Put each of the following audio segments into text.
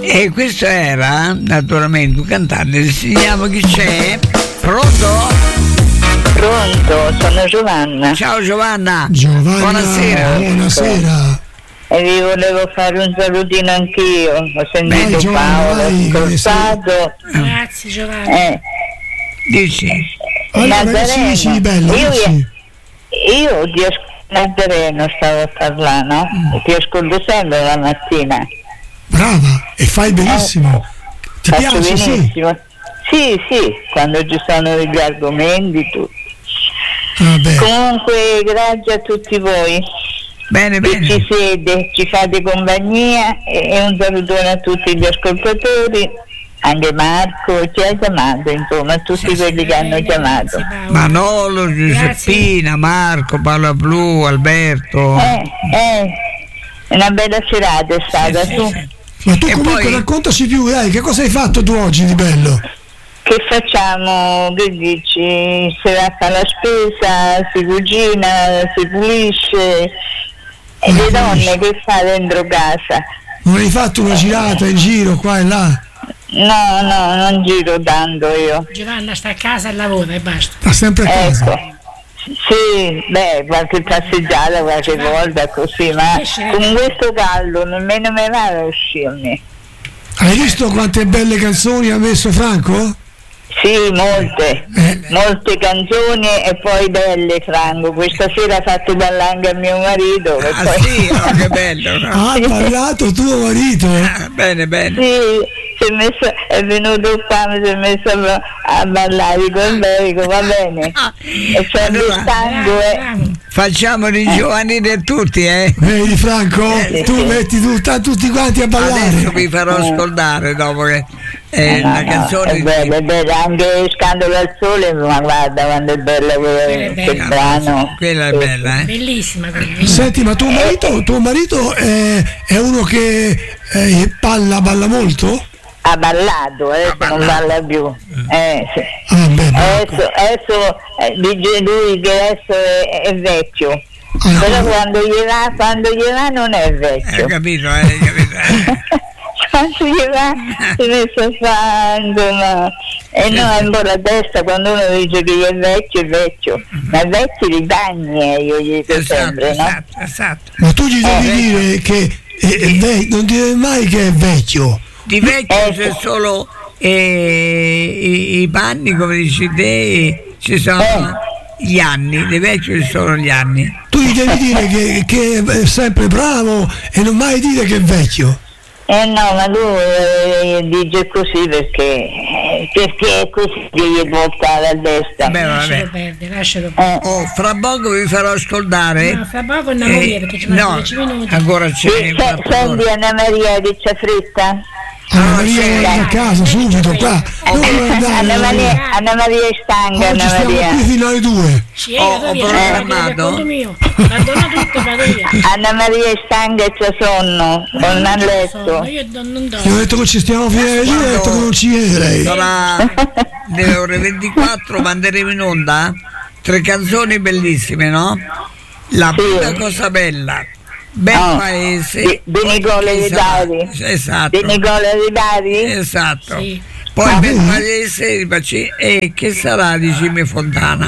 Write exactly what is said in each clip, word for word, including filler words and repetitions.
E questo era naturalmente un cantante. Sentiamo chi c'è. Pronto? Pronto, sono Giovanna. Ciao Giovanna. Giovanna, buonasera. Buonasera. E vi volevo fare un salutino anch'io. Ho sentito Vai, Giovanna, Paolo, vai, ho ascoltato. Grazie Giovanna. Eh, Dici? Allora, Nazareno. sì, sì, bello, io, sì. io ti ascolto Nazareno, stavo a parlare, no? Mm. Ti ascolto sempre la mattina. Brava, e fai benissimo. Ti Faccio piace, sì? benissimo. Sì, sì, quando ci sono degli argomenti, tutto. Vabbè. Comunque, grazie a tutti voi. Bene, che bene. ci siete, ci fate compagnia, e, e un salutone a tutti gli ascoltatori, anche Marco, ci ha chiamato, insomma, a tutti quelli che hanno chiamato. Manolo, Giuseppina, Marco, Paola Blu, Alberto. Eh, eh, una bella serata è stata, Sì, su. sì, sì. Ma tu E comunque poi- raccontaci più, dai, che cosa hai fatto tu oggi di bello? Che facciamo? Che dici? Si va a fare la spesa, si cucina, si pulisce. E le donne che fa dentro casa? Non hai fatto una girata in giro qua e là? No, no, non giro tanto io. Giovanna sta a casa e lavora e basta. Sta sempre a casa. Ecco. Sì, beh, qualche passeggiata qualche volta così, ma con questo caldo nemmeno me va a uscirne. Hai visto quante belle canzoni ha messo Franco? Sì, molte, Eh. molte canzoni e poi belle, Franco. Questa sera ha fatto ballare anche a mio marito. E Ah poi... sì, oh, che bello, no? Ha ballato tuo marito? Ah, bene, bene. Sì, si è, messo, è venuto qua, mi si è messo a, a ballare con me, dico va bene. E c'è Allora, il sangue. Facciamo ringiovanire tutti, eh? Vedi Franco? Eh, tu sì. metti tutta, tutti quanti a ballare. Adesso vi farò ascoltare dopo che è No, una no, canzone è di- bella, è bella, anche Scandalo al sole, ma guarda quando è bella quel, è quel bella. brano. Quella è Sì. bella, eh? Bellissima quella. Senti, ma tuo marito, tuo marito è, è uno che eh, balla, balla molto? Ha ballato, adesso non balla più. Eh, sì. Ah, beh, beh. Adesso, adesso eh, dice lui che adesso è, è vecchio, Ah, però quando gli va, quando gli va non è Hai vecchio. capito, eh? Hai capito, eh? Quando gli va si è messo a fare, insomma, e no, è un po' la testa quando uno dice che è vecchio, è vecchio, ma vecchi li bagni, eh, io gli dico Esatto, sempre, no? esatto, esatto. Ma tu gli devi Eh, dire che è, è ve- non dire mai che è vecchio. Di vecchio Ecco. c'è solo eh, i, i panni, come dici te, ci sono Eh. gli anni, di vecchio ci sono gli anni. Tu gli devi dire che, che è sempre bravo e non mai dire che è vecchio. Eh no, ma lui eh, dice così perché, eh, perché è così che gli può stare a destra. Beh, Lascialo vabbè. perdere, lascialo perdere. Eh. Oh, fra poco vi farò ascoltare. No, fra poco andiamo eh, via perché ci mancano no, dieci minuti. ancora c'è Sì, un se- quarto senti d'ora. Anna Maria che c'è fretta? Anna Ah, Maria sì. guarda a casa subito qua. Non vuoi andare, Anna Maria, Anna Maria è stanca, Oggi Anna stiamo Maria. qui fino alle due. Ci Ho- vado ho via, programmato. per conto mio. Perdono tutto, vado via. Anna Maria è stanca e c'ha sonno, non ha Sono, letto. io non, non Gli ho dormo. detto che ci stiamo fino alle due, ho detto che non ci viene lei. Sarà delle ore ventiquattro, manderemo in onda tre canzoni bellissime, no? La Sì. prima cosa bella, Bel No, Paese di, di Nicola Chi Di sarà? Dari. Esatto, Di Nicola Di Dari? esatto. Sì. Poi Ah, Bel vedi? Paese di Paci- e Che sarà di Jimmy Fontana.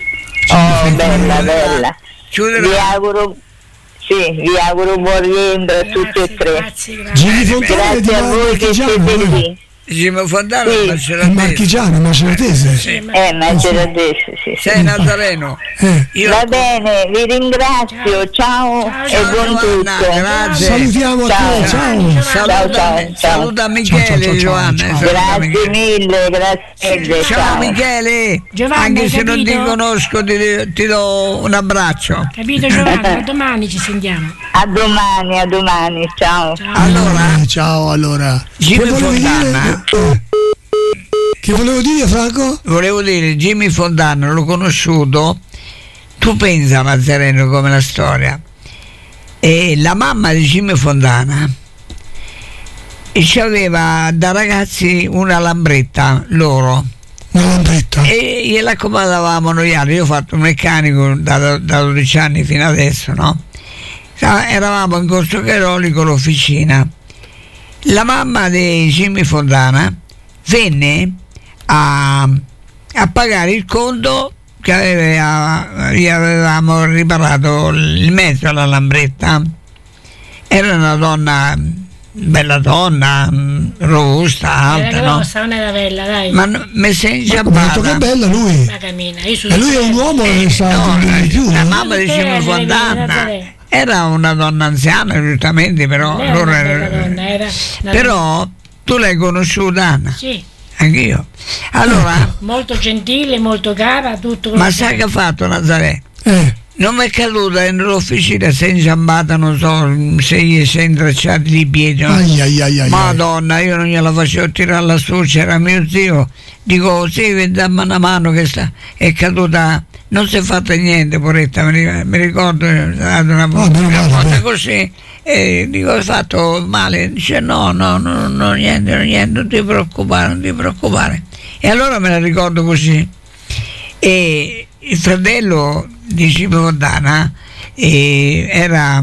Oh, bella, bella. Chiuderà. Vi auguro, sì, vi auguro buon rientro a tutti e Grazie, tre. grazie, grazie. Gini Fontana è di Grazie a voi che Marchigiano, siete eh? lì. Jimmy Fontana Sì. ma È c'era te. marchigiano, maceratese. Sì, ma- Eh, ma c'era adesso, sì, sì. Sei Nazareno. Eh. Io Va bene, vi ringrazio, ciao, Ciao, e ciao, buon Giovanna, tutto. grazie. Salutiamo a Ciao. te, ciao. Ciao, Saluta, ciao, ciao. saluta Michele, Ciao, ciao, ciao, Giovanna. ciao. saluta Grazie Michele. mille, grazie mille, Ciao ciao. Michele, Giovanna, anche hai se non ti capito? conosco ti, ti do un abbraccio. Capito Giovanna? Domani ci sentiamo. A domani, a domani, ciao. Ciao. Allora, Eh, ciao, allora. Jimmy Che volevi Fontana. dire? Eh. Che volevo dire, Franco? volevo dire, Jimmy Fontana l'ho conosciuto, tu pensa Mazzareno come la storia, e la mamma di Jimmy Fontana e c'aveva da ragazzi una lambretta loro Una lambretta. e gliela accomodavamo noi altri. Io ho fatto un meccanico da, da dodici anni fino adesso, no? Eravamo in Corso Cheroli con l'officina. la mamma di Jimmy Fontana venne a, a pagare il conto che aveva, gli avevamo riparato il mezzo alla Lambretta. Era una donna, bella donna, robusta, alta, era no? grossa, non era bella, dai. Ma no, messa in Ma quanto che ciabatta. bella lui. Ma cammina, io su E lui è un uomo che sa No, di più. la eh? mamma di Jimmy Eh, Fontana Nazaré. era una donna anziana, giustamente, però Lei era loro una erano- bella donna, era una però tu l'hai conosciuta, Anna? sì, Anch'io. Allora, molto gentile, molto cara, tutto quello ma che- sai che ha fatto Nazaré? Eh, Non mi è caduta nell'officina, si è inciampata, non so se gli si è intracciati i piedi. no? ai ai ai ai. Madonna, io non gliela facevo tirare lassù, c'era mio zio. Dico, sì, dammi una mano che sta, è caduta, non si è fatta niente, poretta, mi ricordo, mi ricordo è stata una, Ah, meno una male, volta beh. così, e dico, hai fatto male? Dice, no, no, no, no, niente, no, niente, non ti preoccupare, non ti preoccupare. E allora me la ricordo così. E il fratello di Jimmy Fontana eh, era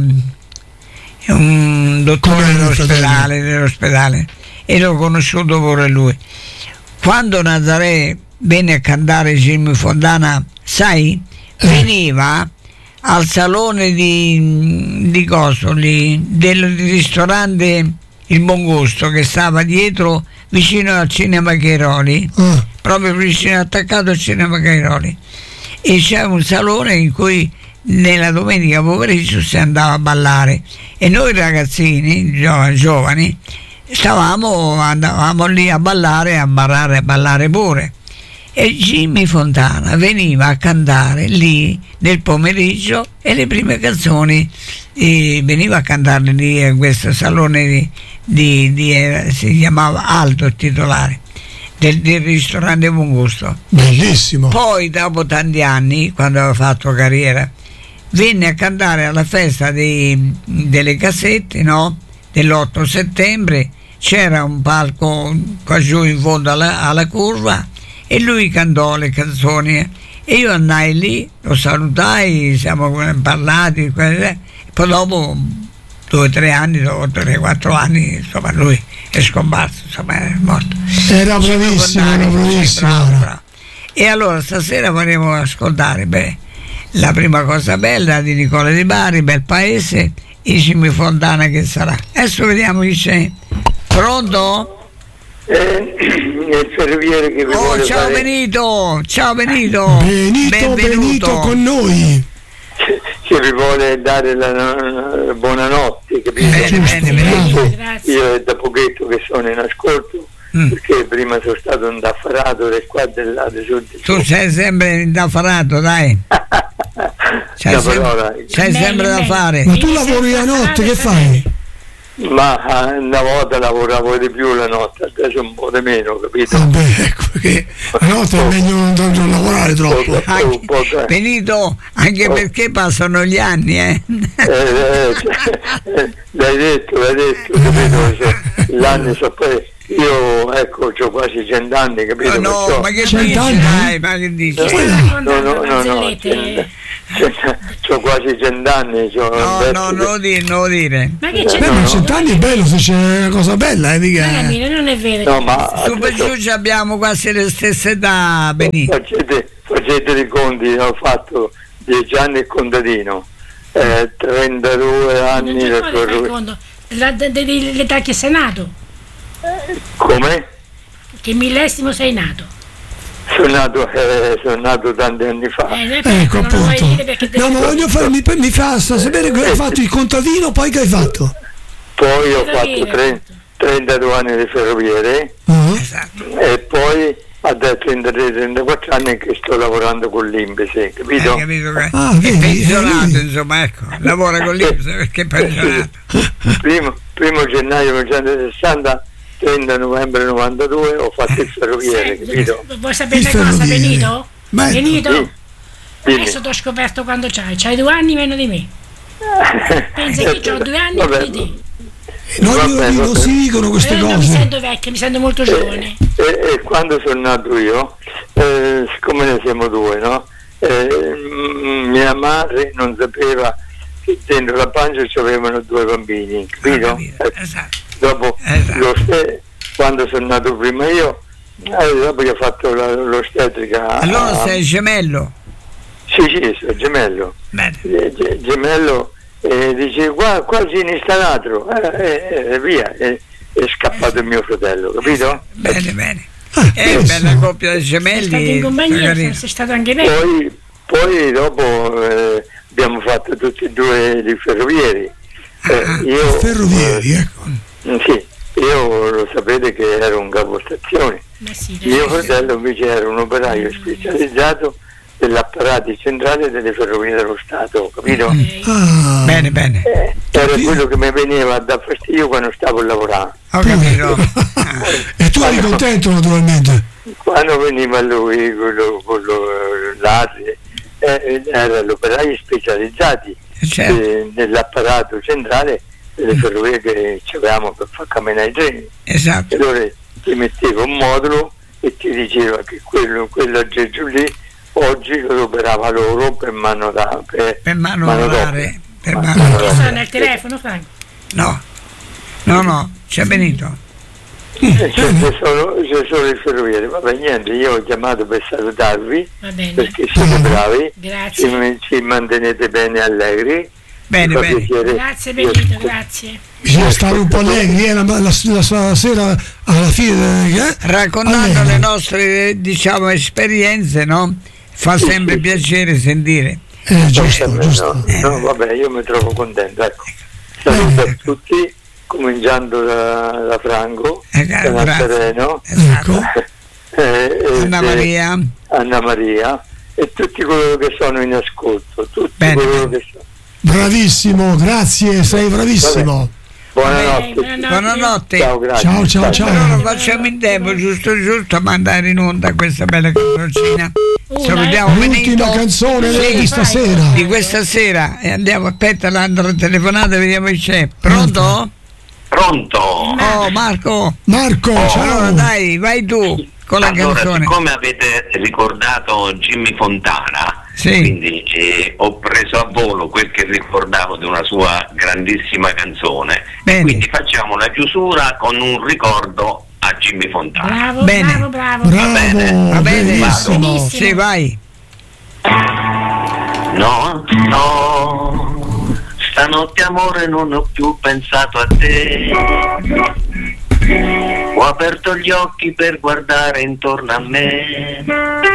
un dottore Come il dell'ospedale, dell'ospedale e l'ho conosciuto pure lui. Quando Nazaré venne a cantare Jimmy Fontana, sai, Eh. veniva al salone di, di coso lì, del ristorante Il Buon Gusto, che stava dietro vicino al cinema Cairoli, Ah, proprio vicino, attaccato al cinema Cairoli, e c'è un salone in cui nella domenica pomeriggio si andava a ballare e noi ragazzini gio- giovani stavamo, andavamo lì a ballare, a ballare, a ballare pure. E Jimmy Fontana veniva a cantare lì nel pomeriggio e le prime canzoni eh, veniva a cantare lì in questo salone di, di, di- eh, si chiamava Alto il titolare del, del ristorante Buon Gusto. bellissimo. Poi dopo tanti anni, quando aveva fatto carriera, venne a cantare alla festa dei- delle cassette, no? Dell'otto settembre. C'era un palco qua giù in fondo alla, alla curva e lui cantò le canzoni e io andai lì, lo salutai, siamo parlati, e poi dopo due o tre anni, dopo tre quattro anni, insomma lui è scomparso, insomma è morto. Era bravissimo, era Sì, bravissimo. bravo, era. bravo. E allora stasera faremo ascoltare beh, la prima cosa bella di Nicola Di Bari, Bel Paese, e Jimmy Fontana che sarà. Adesso vediamo chi c'è. Pronto? Eh, il ferroviere che vi Oh, vuole ciao fare, Benito, ciao Benito. Benito, Benito con noi. che vi vuole dare la, la buonanotte, capito? Bene, bene, bene. Io- Grazie. Io è da pochetto che sono in ascolto, Mm. perché prima sono stato indaffarato del qua e del là, del su, del Tu su. sei sempre indaffarato, dai. C'hai La sem- parola. c'hai Bene, sempre da bene. fare. Ma tu lavori la notte, che fai? Ma ah, una volta lavoravo di più la notte, adesso un po' di meno, capito? Vabbè, ecco che la notte è meglio non, non- non lavorare troppo. Un Anche- po' che- Benito, anche Oh. perché passano gli anni, eh. Eh, eh, cioè, l'hai detto, l'hai detto, capito? Cioè, l'anno so poi io ecco ho quasi cent'anni, capito? Oh, no, Perciò- ma che dici, Cent'anni? dai, ma che dici? No, stai no, raccontando, no, no, no, barzellette? ho quasi cent'anni. c'ho No, un no, vecchio non lo dire, non lo dire. Ma che c'è? Beh, ma cent'anni è bello se c'è una cosa bella, eh, Ma mica. cammina, non è vero. No, ma Su per giù ci abbiamo quasi le stesse età, Benito. facete, facete i conti, ho fatto dieci anni il contadino, eh, trentadue Non anni c'è del come fai ferrovia. conto. La- de- de- de- L'età che sei nato, Come? che millesimo sei nato. Sono nato, eh, sono nato tanti anni fa. Eh, non è Ecco non lo vuoi appunto. dire perché te- No, ma voglio fare, mi, mi fa sta- sapere che hai fatto il contadino, poi che hai fatto? Poi ho fatto Ferroviere, tre- appunto. trentadue anni di ferroviere Ah, Esatto. e poi a trentatré trentaquattro anni che sto lavorando con l'I N P S, Hai capito? capito che Ah, è vedi, pensionato, vedi. insomma, ecco, lavora con l'I N P S perché è pensionato. Primo, primo gennaio millenovecentosessanta, trenta novembre novantadue ho fatto il ferroviere, Sai, capito? vuoi sapere Il una cosa, ferroviere. Benito? Bello. Benito? Sì. Dimmi. Adesso ti ho scoperto quando c'hai. C'hai due anni meno di me. Pensa che io ho due anni Vabbè, più di te. non, Vabbè, non vabbè. si dicono queste Però non mi cose. sento vecchia, mi sento molto giovane. E, e- e quando sono nato io, eh, siccome ne siamo due, no? Eh, m- mia madre non sapeva che dentro la pancia c'avevano due bambini, capito? Capito? Eh, Esatto. dopo Esatto. lo ste- quando sono nato prima io, eh, dopo che ho fatto la, l'ostetrica. Allora a- sei gemello? Sì, sì, sono gemello. Bene. Eh, ge- gemello, eh, dice qua, qua si è installato, eh, eh, via, eh, è scappato il mio fratello, capito? Bene, bene. Ah, È pensa. bella coppia di Sei stato in gemelli. compagnia, carino. sei stato anche lei. Poi, poi dopo eh, abbiamo fatto tutti e due i ferrovieri. Eh, Ah, io, Ferrovieri, ecco. eh, sì, io lo sapete che ero un capostazione. Ma sì, Mio dai. fratello invece era un operaio specializzato dell'apparato centrale delle ferrovie dello Stato, capito? Ok. Ah, Bene, bene. Eh, era quello che mi veniva a dar fastidio quando stavo a lavorare. Ho capito. Ah, e tu eri contento naturalmente? Quando veniva lui, quello, quello eh, l'Arri, eh, erano operaio specializzati certo. eh, nell'apparato centrale delle ferrovie che avevamo per far camminare i treni. Esatto. E allora ti metteva un modulo e ti diceva che quello, quello aggeggio lì oggi lo operava loro per manovrare. Per, Per manovrare. Per Mano- manovrare. Che sono nel telefono, Franco? No. No, no, c'è Benito. Eh, c'è, c'è solo, c'è solo il ferroviere. Vabbè, niente, io ho chiamato per salutarvi Va bene. perché siete bravi, Grazie. ci, ci mantenete bene allegri. Bene, Mi fa bene. piacere. Grazie Benito, grazie. Bisogna stare un po' allegri, eh, la, la, la, la sera alla fine. Eh? Raccontando Allegri. le nostre, diciamo, esperienze, no? Fa sempre piacere sentire. Eh, giusto, No, giusto. no, vabbè, io mi trovo contento. Ecco. Saluto a tutti, cominciando da, da Franco, Eh, da grazie. Nazareno, Esatto. eh, eh, Anna eh, Maria. Anna Maria e tutti coloro che sono in ascolto, tutti Bene, coloro bene. che sono. Bravissimo, grazie, sei bravissimo. Buonanotte. Buonanotte. Buonanotte. Ciao, grazie. Ciao, ciao, ciao. Allora facciamo in tempo giusto giusto a mandare in onda questa bella canzoncina. Una, Salutiamo L'ultima Benito canzone Sì, di stasera. di questa sera e andiamo, aspetta l'altra telefonata, vediamo chi c'è. Pronto? Pronto? Oh Marco, Marco, allora ciao. dai, vai tu con la Allora, canzone. siccome avete ricordato Jimmy Fontana, Sì. quindi eh, ho preso a volo quel che ricordavo di una sua grandissima canzone. Bene. Quindi facciamo la chiusura con un ricordo a Jimmy Fontana. Bravo, Bene. bravo, bravo. Bravo, bene. Va bene, benissimo. Benissimo. Sì, vai. No, no, stanotte amore non ho più pensato a te. Ho aperto gli occhi per guardare intorno a me.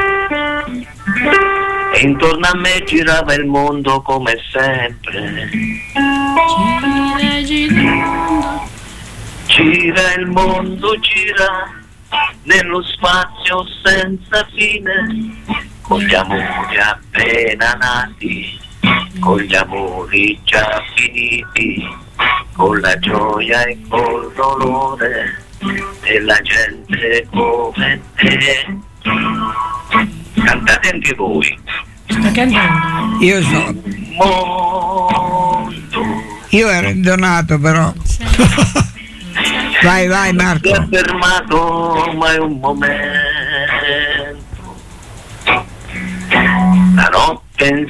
E intorno a me girava il mondo come sempre. Gira, gira il mondo. Gira il mondo, gira nello spazio senza fine. Con gli amori appena nati, con gli amori già finiti, con la gioia e col dolore della gente come te. Cantate anche voi. Sto cantando. Io so, Mondo io ero indonato però. Vai, vai si è Marco. fermato mai un momento. La notte